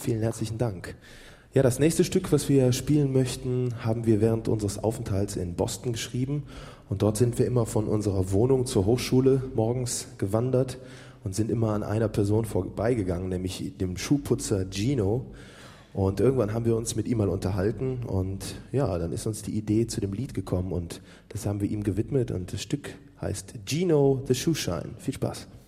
Vielen herzlichen Dank. Ja, das nächste Stück, was wir spielen möchten, haben wir während unseres Aufenthalts in Boston geschrieben. Und dort sind wir immer von unserer Wohnung zur Hochschule morgens gewandert und sind immer an einer Person vorbeigegangen, nämlich dem Schuhputzer Gino. Und irgendwann haben wir uns mit ihm mal unterhalten und ja, dann ist uns die Idee zu dem Lied gekommen und das haben wir ihm gewidmet und das Stück heißt Gino the Shoeshine. Viel Spaß.